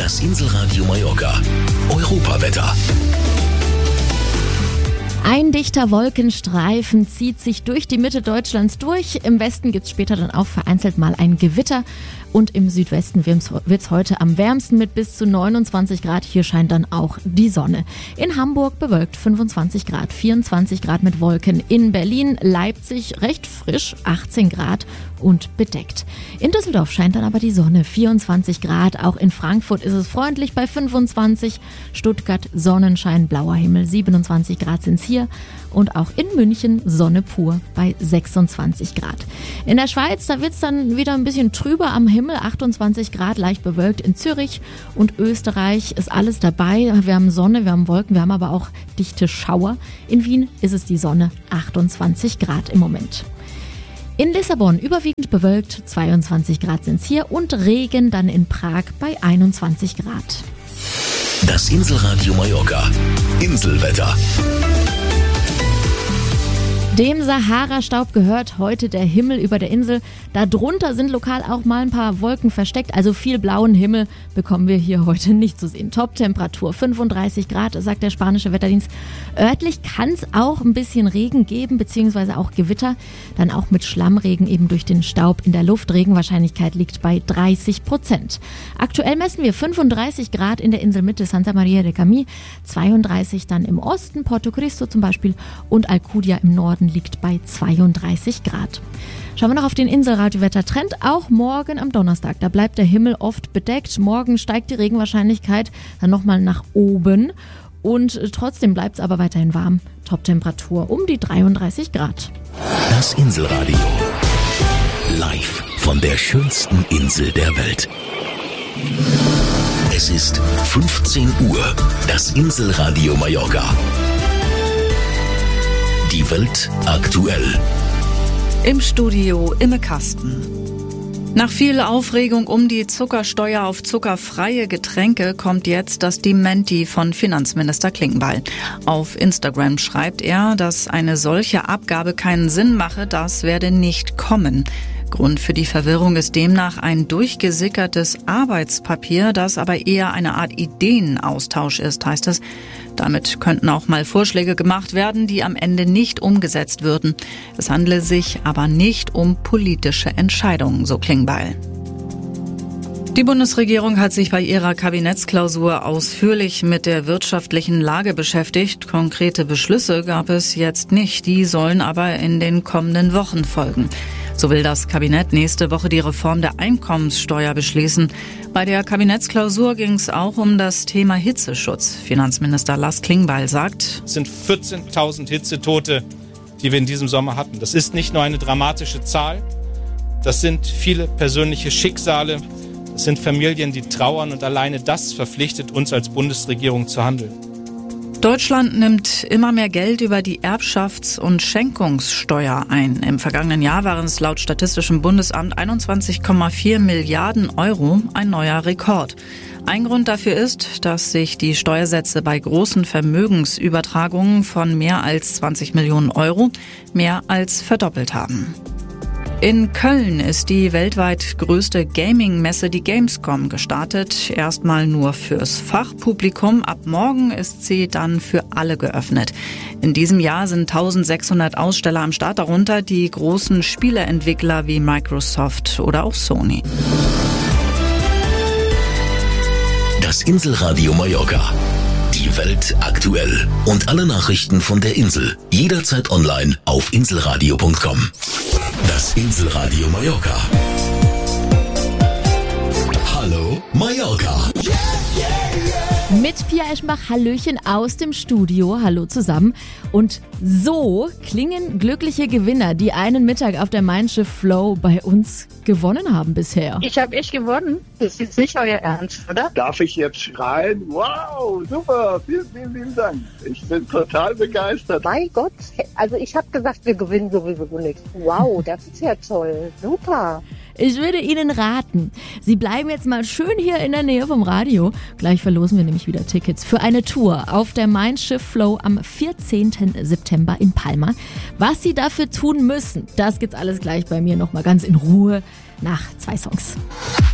Das Inselradio Mallorca. Europawetter. Ein dichter Wolkenstreifen zieht sich durch die Mitte Deutschlands durch. Im Westen gibt es später dann auch vereinzelt mal ein Gewitter. Und im Südwesten wird es heute am wärmsten mit bis zu 29 Grad. Hier scheint dann auch die Sonne. In Hamburg bewölkt 25 Grad, 24 Grad mit Wolken. In Berlin, Leipzig recht frisch, 18 Grad und bedeckt. In Düsseldorf scheint dann aber die Sonne, 24 Grad. Auch in Frankfurt ist es freundlich bei 25. Stuttgart Sonnenschein, blauer Himmel, 27 Grad sind es hier. Und auch in München Sonne pur bei 26 Grad. In der Schweiz, da wird es dann wieder ein bisschen trüber am Himmel, 28 Grad, leicht bewölkt in Zürich. Und Österreich ist alles dabei. Wir haben Sonne, wir haben Wolken, wir haben aber auch dichte Schauer. In Wien ist es die Sonne, 28 Grad im Moment. In Lissabon überwiegend bewölkt, 22 Grad sind es hier. Und Regen dann in Prag bei 21 Grad. Das Inselradio Mallorca. Inselwetter. Dem Sahara-Staub gehört heute der Himmel über der Insel. Darunter sind lokal auch mal ein paar Wolken versteckt, also viel blauen Himmel bekommen wir hier heute nicht zu sehen. Top-Temperatur 35 Grad, sagt der spanische Wetterdienst. Örtlich kann es auch ein bisschen Regen geben, beziehungsweise auch Gewitter. Dann auch mit Schlammregen eben durch den Staub in der Luft. Regenwahrscheinlichkeit liegt bei 30%. Aktuell messen wir 35 Grad in der Inselmitte Santa Maria de Camí, 32 dann im Osten, Porto Cristo zum Beispiel, und Alcudia im Norden liegt bei 32 Grad. Schauen wir noch auf den Inselradio-Wettertrend. Auch morgen am Donnerstag, da bleibt der Himmel oft bedeckt. Morgen steigt die Regenwahrscheinlichkeit dann nochmal nach oben. Und trotzdem bleibt es aber weiterhin warm. Top-Temperatur um die 33 Grad. Das Inselradio. Live von der schönsten Insel der Welt. Es ist 15 Uhr. Das Inselradio Mallorca. Die Welt aktuell. Im Studio Imme Kasten. Nach viel Aufregung um die Zuckersteuer auf zuckerfreie Getränke kommt jetzt das Dementi von Finanzminister Klingbeil. Auf Instagram schreibt er, dass eine solche Abgabe keinen Sinn mache, das werde nicht kommen. Grund für die Verwirrung ist demnach ein durchgesickertes Arbeitspapier, das aber eher eine Art Ideenaustausch ist, heißt es. Damit könnten auch mal Vorschläge gemacht werden, die am Ende nicht umgesetzt würden. Es handle sich aber nicht um politische Entscheidungen, so Klingbeil. Die Bundesregierung hat sich bei ihrer Kabinettsklausur ausführlich mit der wirtschaftlichen Lage beschäftigt. Konkrete Beschlüsse gab es jetzt nicht, die sollen aber in den kommenden Wochen folgen. So will das Kabinett nächste Woche die Reform der Einkommenssteuer beschließen. Bei der Kabinettsklausur ging es auch um das Thema Hitzeschutz. Finanzminister Lars Klingbeil sagt: Es sind 14.000 Hitzetote, die wir in diesem Sommer hatten. Das ist nicht nur eine dramatische Zahl, das sind viele persönliche Schicksale, das sind Familien, die trauern, und alleine das verpflichtet uns als Bundesregierung zu handeln. Deutschland nimmt immer mehr Geld über die Erbschafts- und Schenkungssteuer ein. Im vergangenen Jahr waren es laut Statistischem Bundesamt 21,4 Milliarden Euro, ein neuer Rekord. Ein Grund dafür ist, dass sich die Steuersätze bei großen Vermögensübertragungen von mehr als 20 Millionen Euro mehr als verdoppelt haben. In Köln ist die weltweit größte Gaming-Messe, die Gamescom, gestartet. Erstmal nur fürs Fachpublikum. Ab morgen ist sie dann für alle geöffnet. In diesem Jahr sind 1600 Aussteller am Start, darunter die großen Spieleentwickler wie Microsoft oder auch Sony. Das Inselradio Mallorca. Die Welt aktuell. Und alle Nachrichten von der Insel. Jederzeit online auf inselradio.com. Das Inselradio Mallorca. Hallo Mallorca. Mit Pia Eschenbach, Hallöchen aus dem Studio. Hallo zusammen. Und so klingen glückliche Gewinner, die einen Mittag auf der Mein Schiff Flow bei uns gewonnen haben bisher. Ich habe echt gewonnen. Das ist nicht euer Ernst, oder? Darf ich jetzt schreien? Wow, super, vielen, vielen, vielen Dank. Ich bin total begeistert. Mein Gott, also ich habe gesagt, wir gewinnen sowieso nichts. Wow, das ist ja toll. Super. Ich würde Ihnen raten, Sie bleiben jetzt mal schön hier in der Nähe vom Radio. Gleich verlosen wir nämlich wieder Tickets für eine Tour auf der Mein Schiff Flow am 14. September in Palma. Was Sie dafür tun müssen, das gibt's alles gleich bei mir nochmal ganz in Ruhe nach 2 Songs.